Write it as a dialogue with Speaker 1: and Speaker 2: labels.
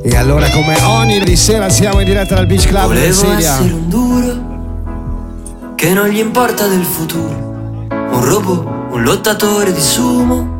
Speaker 1: E allora, come ogni di sera, siamo in diretta dal Beach Club del
Speaker 2: Volevo
Speaker 1: Siria.
Speaker 2: essere un duro che non gli importa del futuro, un robot, un lottatore di sumo,